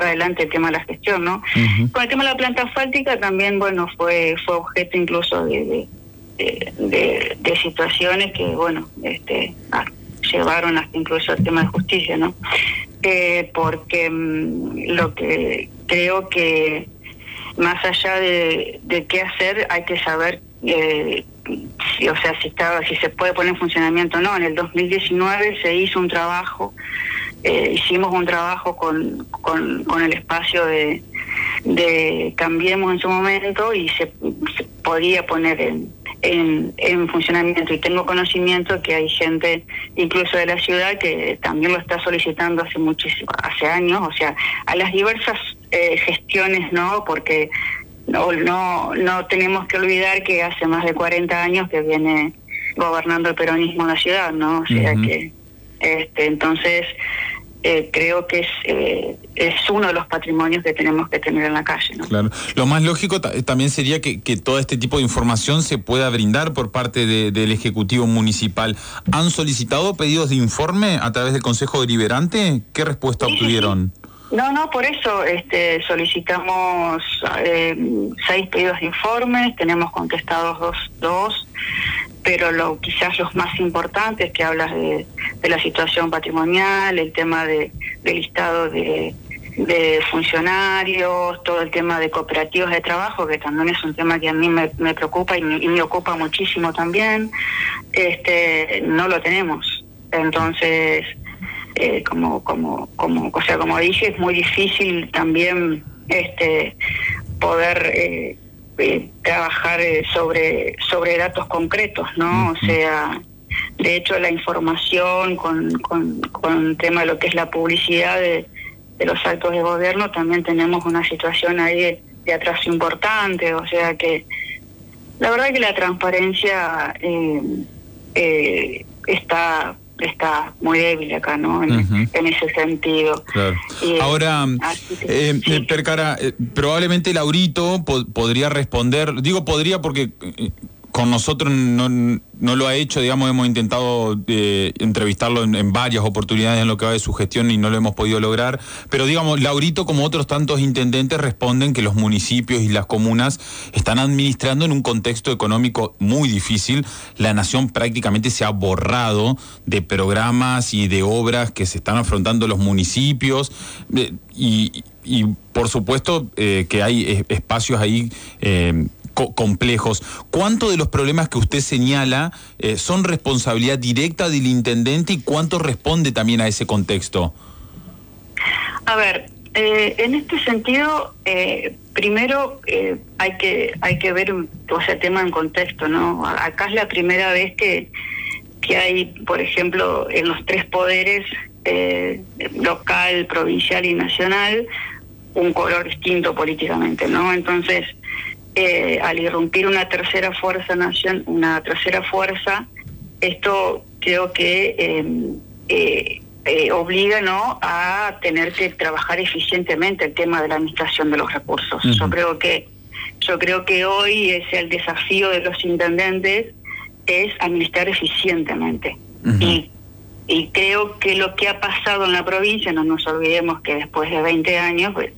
llevar adelante el tema de la gestión, ¿no? Con el tema de la planta asfáltica también, bueno, fue objeto incluso de situaciones que, bueno, llevaron hasta incluso al tema de justicia, ¿no? Porque lo que creo que más allá de qué hacer, hay que saber si se puede poner en funcionamiento o no. En el 2019 se hizo un trabajo, hicimos un trabajo con el espacio de Cambiemos en su momento, y se podía poner en funcionamiento, y tengo conocimiento que hay gente incluso de la ciudad que también lo está solicitando hace años, o sea, a las diversas gestiones, ¿no? Porque no tenemos que olvidar que hace más de 40 años que viene gobernando el peronismo en la ciudad, ¿no? O sea que entonces creo que es uno de los patrimonios que tenemos que tener en la calle, ¿no? Claro. Lo más lógico también sería que todo este tipo de información se pueda brindar por parte del Ejecutivo Municipal. ¿Han solicitado pedidos de informe a través del Consejo Deliberante? ¿Qué respuesta obtuvieron? No, por eso solicitamos 6 pedidos de informes, tenemos contestados dos, pero quizás los más importantes, que hablas de la situación patrimonial, el tema del listado de funcionarios, todo el tema de cooperativas de trabajo, que también es un tema que a mí me preocupa y me ocupa muchísimo también, no lo tenemos. Entonces, como dije, es muy difícil también poder trabajar sobre datos concretos, ¿no? O sea, de hecho la información con el tema de lo que es la publicidad de los actos de gobierno, también tenemos una situación ahí de atraso importante, o sea que la verdad que la transparencia está muy débil acá, ¿no? En ese sentido. Claro. Ahora, Percara, probablemente Laurito podría responder, digo podría porque con nosotros no lo ha hecho, digamos, hemos intentado entrevistarlo en varias oportunidades en lo que va de su gestión y no lo hemos podido lograr, pero digamos, Laurito, como otros tantos intendentes, responden que los municipios y las comunas están administrando en un contexto económico muy difícil. La nación prácticamente se ha borrado de programas y de obras que se están afrontando los municipios, y por supuesto que hay espacios ahí complejos. ¿Cuánto de los problemas que usted señala son responsabilidad directa del intendente y cuánto responde también a ese contexto? A ver, en este sentido, primero hay que ver el tema en contexto, ¿no? Acá es la primera vez que hay, por ejemplo, en los 3 poderes, local, provincial y nacional, un color distinto políticamente, ¿no? Entonces, al irrumpir una tercera fuerza, esto creo que obliga, ¿no?, a tener que trabajar eficientemente el tema de la administración de los recursos. Yo creo que hoy es el desafío de los intendentes, es administrar eficientemente. Y creo que lo que ha pasado en la provincia, no nos olvidemos que después de 20 años, pues,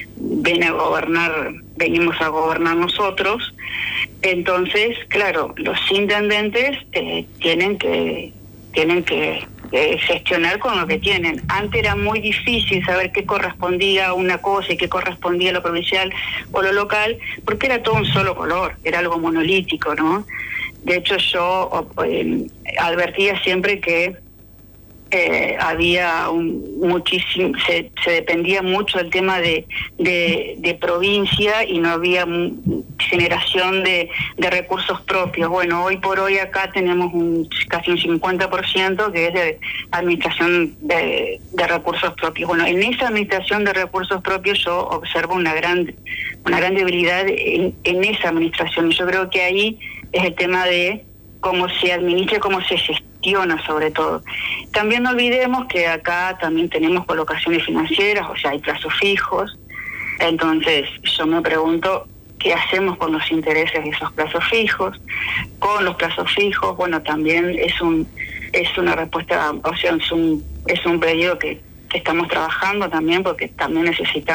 venimos a gobernar nosotros. Entonces, claro, los intendentes tienen que gestionar con lo que tienen. Antes era muy difícil saber qué correspondía a una cosa y qué correspondía a lo provincial o lo local, porque era todo un solo color, era algo monolítico, ¿no? De hecho, yo advertía siempre que había muchísimo, se dependía mucho del tema de provincia y no había generación de recursos propios. Bueno, hoy por hoy acá tenemos casi un 50% que es de administración de recursos propios. Bueno, en esa administración de recursos propios yo observo una gran debilidad en esa administración, y yo creo que ahí es el tema de cómo se administra, cómo se gestiona sobre todo. También no olvidemos que acá también tenemos colocaciones financieras, o sea, hay plazos fijos. Entonces yo me pregunto, ¿qué hacemos con los intereses de esos plazos fijos? Con los plazos fijos, bueno, también es una respuesta, o sea, es un pedido que estamos trabajando también, porque también necesitamos